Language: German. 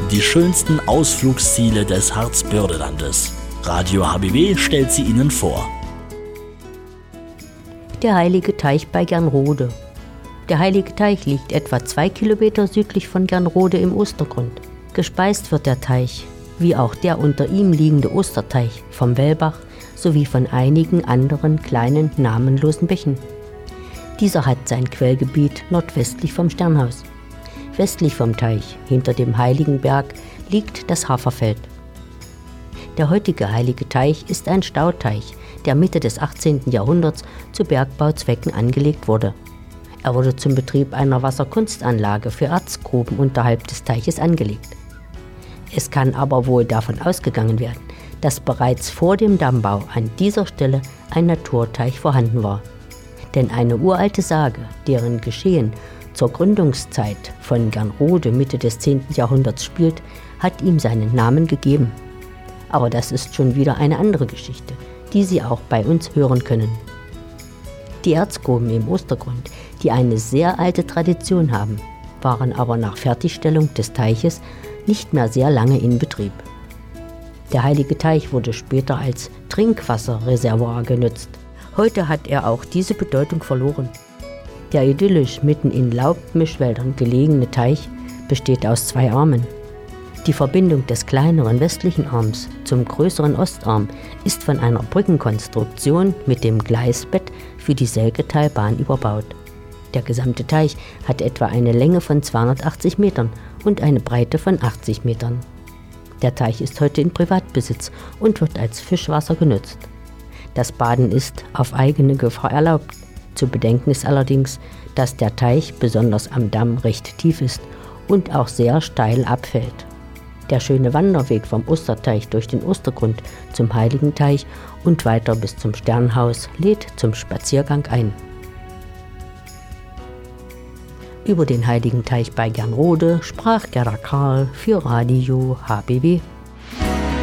die schönsten Ausflugsziele des Harzbördelandes. Radio HBW stellt sie Ihnen vor. Der Heilige Teich bei Gernrode. Der Heilige Teich liegt etwa 2 Kilometer südlich von Gernrode im Ostergrund. Gespeist wird der Teich, wie auch der unter ihm liegende Osterteich, vom Wellbach sowie von einigen anderen kleinen namenlosen Bächen. Dieser hat sein Quellgebiet nordwestlich vom Sternhaus. Westlich vom Teich, hinter dem Heiligen Berg, liegt das Haferfeld. Der heutige Heilige Teich ist ein Stauteich, der Mitte des 18. Jahrhunderts zu Bergbauzwecken angelegt wurde. Er wurde zum Betrieb einer Wasserkunstanlage für Erzgruben unterhalb des Teiches angelegt. Es kann aber wohl davon ausgegangen werden, dass bereits vor dem Dammbau an dieser Stelle ein Naturteich vorhanden war. Denn eine uralte Sage, deren Geschehen zur Gründungszeit von Gernrode Mitte des 10. Jahrhunderts spielt, hat ihm seinen Namen gegeben. Aber das ist schon wieder eine andere Geschichte, die Sie auch bei uns hören können. Die Erzgruben im Ostergrund, die eine sehr alte Tradition haben, waren aber nach Fertigstellung des Teiches nicht mehr sehr lange in Betrieb. Der Heilige Teich wurde später als Trinkwasserreservoir genutzt. Heute hat er auch diese Bedeutung verloren. Der idyllisch mitten in Laubmischwäldern gelegene Teich besteht aus 2 Armen. Die Verbindung des kleineren westlichen Arms zum größeren Ostarm ist von einer Brückenkonstruktion mit dem Gleisbett für die Selketalbahn überbaut. Der gesamte Teich hat etwa eine Länge von 280 Metern und eine Breite von 80 Metern. Der Teich ist heute in Privatbesitz und wird als Fischwasser genutzt. Das Baden ist auf eigene Gefahr erlaubt. Zu bedenken ist allerdings, dass der Teich besonders am Damm recht tief ist und auch sehr steil abfällt. Der schöne Wanderweg vom Osterteich durch den Ostergrund zum Heiligen Teich und weiter bis zum Sternhaus lädt zum Spaziergang ein. Über den Heiligen Teich bei Gernrode sprach Gerda Karl für Radio HBW.